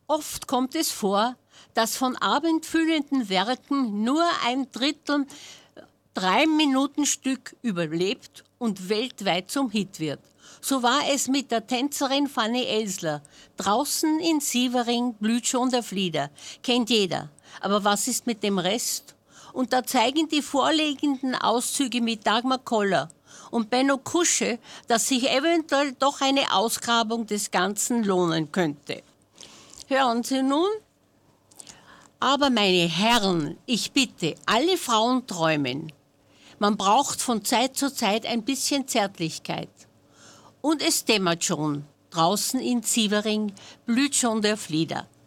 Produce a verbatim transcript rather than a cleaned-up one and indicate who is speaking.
Speaker 1: Oft kommt es vor, dass von abendfüllenden Werken nur ein Drittel drei Minuten Stück überlebt und weltweit zum Hit wird. So war es mit der Tänzerin Fanny Elssler. Draußen in Sievering blüht schon der Flieder. Kennt jeder. Aber was ist mit dem Rest? Und da zeigen die vorliegenden Auszüge mit Dagmar Koller und Benno Kusche, dass sich eventuell doch eine Ausgrabung des Ganzen lohnen könnte. Hören Sie nun. Aber meine Herren, ich bitte, alle Frauen träumen. Man braucht von Zeit zu Zeit ein bisschen Zärtlichkeit. Und es dämmert schon. Draußen in Sievering blüht schon der Flieder.